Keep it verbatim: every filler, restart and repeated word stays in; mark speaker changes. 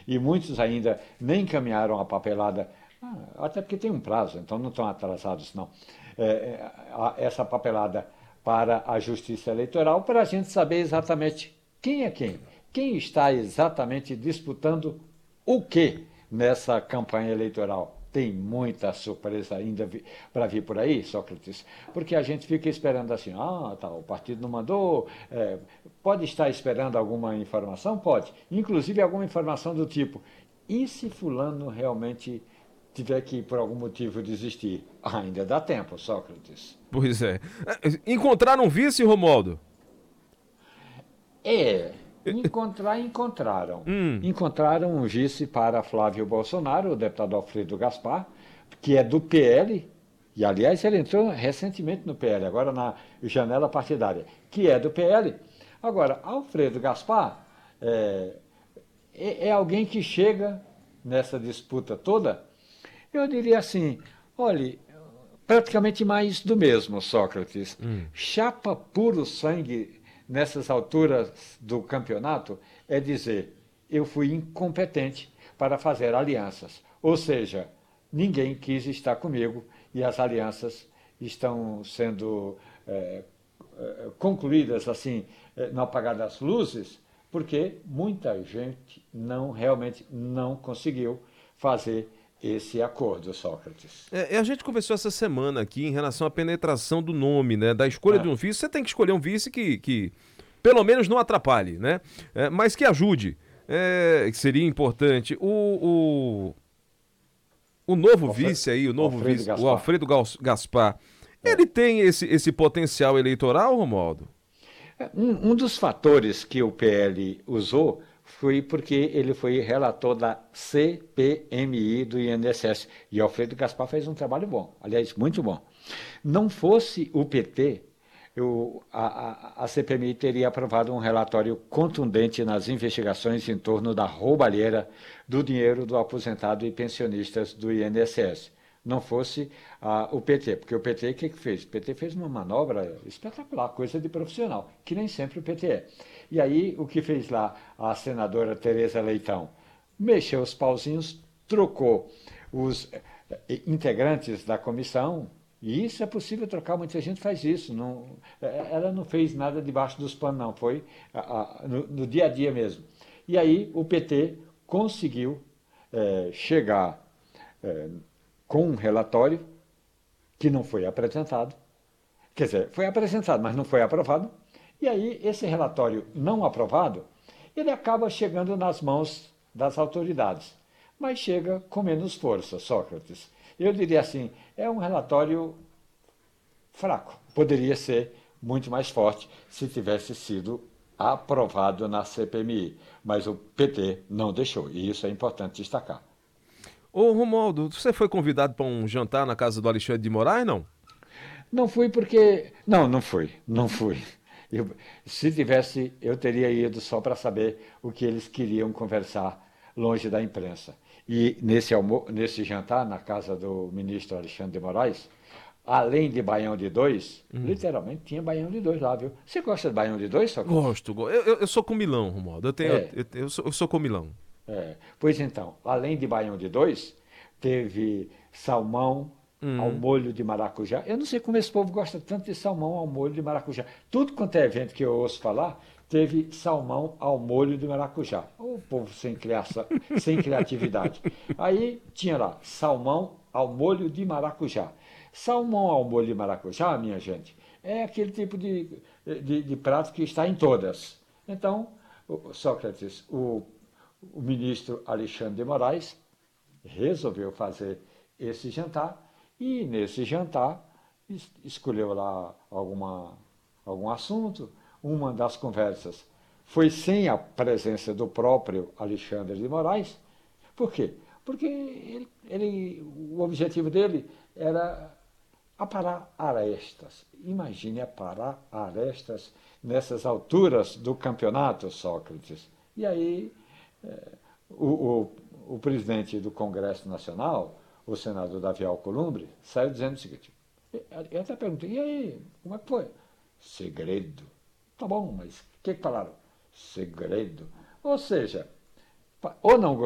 Speaker 1: e muitos ainda nem encaminharam a papelada, ah, até porque tem um prazo, então não estão atrasados, não. É, a, essa papelada para a Justiça Eleitoral, para a gente saber exatamente quem é quem, quem está exatamente disputando o quê nessa campanha eleitoral. Tem muita surpresa ainda para vir por aí, Sócrates, porque a gente fica esperando assim, ah, tá, o partido não mandou, é, pode estar esperando alguma informação? Pode, inclusive alguma informação do tipo, e se fulano realmente tiver que, por algum motivo, desistir? Ah, ainda dá tempo, Sócrates.
Speaker 2: Pois é. É, encontraram um vice, Romualdo?
Speaker 1: É, encontrar, encontraram.
Speaker 2: Hum,
Speaker 1: Encontraram um vice para Flávio Bolsonaro, o deputado Alfredo Gaspar, que é do P L, e aliás ele entrou recentemente no P L, agora na janela partidária, que é do P L. Agora, Alfredo Gaspar é, é, é alguém que chega nessa disputa toda, eu diria assim, olhe, praticamente mais do mesmo, Sócrates.
Speaker 2: hum.
Speaker 1: Chapa puro sangue nessas alturas do campeonato é dizer, eu fui incompetente para fazer alianças. Ou seja, ninguém quis estar comigo e as alianças estão sendo é, é, concluídas assim, é, no apagar das luzes, porque muita gente não realmente não conseguiu fazer esse acordo, Sócrates.
Speaker 2: É, a gente conversou essa semana aqui em relação à penetração do nome, né? Da escolha de
Speaker 1: Ah,
Speaker 2: um vice. Você tem que escolher um vice que, que pelo menos não atrapalhe, né? É, mas que ajude. É, que seria importante. O, o, o novo
Speaker 1: Alfredo,
Speaker 2: vice aí, o novo
Speaker 1: Alfredo
Speaker 2: vice, o
Speaker 1: Gaspar.
Speaker 2: Alfredo Gal- Gaspar,
Speaker 1: É.
Speaker 2: ele tem esse, esse potencial eleitoral, Romualdo?
Speaker 1: Um, um dos fatores que o P L usou foi porque ele foi relator da C P M I do I N S S. E Alfredo Gaspar fez um trabalho bom, aliás, muito bom. Não fosse o P T, eu, a, a, a C P M I teria aprovado um relatório contundente nas investigações em torno da roubalheira do dinheiro do aposentado e pensionistas do I N S S. Não fosse ah, o P T, porque o P T o que, que fez? O P T fez uma manobra espetacular, coisa de profissional, que nem sempre o P T é. E aí o que fez lá a senadora Tereza Leitão? Mexeu os pauzinhos, trocou os eh, integrantes da comissão, e isso é possível trocar, muita gente faz isso. Não, eh, ela não fez nada debaixo dos panos, não, foi ah, ah, no, no dia a dia mesmo. E aí o P T conseguiu eh, chegar eh, com um relatório que não foi apresentado, quer dizer, foi apresentado, mas não foi aprovado, e aí esse relatório não aprovado, ele acaba chegando nas mãos das autoridades, mas chega com menos força, Sócrates. Eu diria assim, é um relatório fraco, poderia ser muito mais forte se tivesse sido aprovado na C P M I, mas o P T não deixou, e isso é importante destacar.
Speaker 2: Ô, Romualdo, você foi convidado para um jantar na casa do Alexandre de Moraes, não?
Speaker 1: Não fui porque. Não, não fui. Não fui. Eu, se tivesse, eu teria ido só para saber o que eles queriam conversar longe da imprensa. E nesse, almo... nesse jantar, na casa do ministro Alexandre de Moraes, além de Baião de Dois,
Speaker 2: Hum.
Speaker 1: literalmente tinha Baião de Dois lá, viu? Você gosta de Baião de Dois, Sócrates?
Speaker 2: Gosto, go- eu, eu, eu sou comilão, Romualdo. Eu tenho,
Speaker 1: É,
Speaker 2: eu, eu sou, eu sou comilão.
Speaker 1: é. Pois então, além de Baião de Dois, teve salmão ao
Speaker 2: Hum.
Speaker 1: molho de maracujá. Eu não sei como esse povo gosta tanto de salmão ao molho de maracujá. Tudo quanto é evento que eu ouço falar, teve salmão ao molho de maracujá. O povo sem criação, sem criatividade. Aí tinha lá, salmão ao molho de maracujá. Salmão ao molho de maracujá, minha gente, é aquele tipo de, de, de prato que está em todas. Então, o- Sócrates, o, o ministro Alexandre de Moraes resolveu fazer esse jantar e nesse jantar es- escolheu lá alguma, algum assunto. Uma das conversas foi sem a presença do próprio Alexandre de Moraes. Por quê? Porque ele, ele- o objetivo dele era aparar arestas. Imagine aparar arestas nessas alturas do campeonato, Sócrates. E aí o, o, o presidente do Congresso Nacional, o senador Davi Alcolumbre, saiu dizendo o seguinte, eu até perguntei, e aí, como é que foi? Segredo. Tá bom, mas o que, que falaram? Segredo. Ou seja, ou não